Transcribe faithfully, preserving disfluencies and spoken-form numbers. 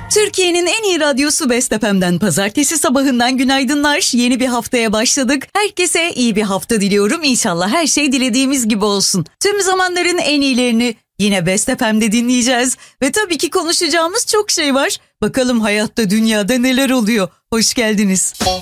Türkiye'nin en iyi radyosu Best F M'den pazartesi sabahından günaydınlar. Yeni bir haftaya başladık. Herkese iyi bir hafta diliyorum. İnşallah her şey dilediğimiz gibi olsun. Tüm zamanların en iyilerini yine Best F M'de dinleyeceğiz. Ve tabii ki konuşacağımız çok şey var. Bakalım hayatta, dünyada neler oluyor. Hoş geldiniz.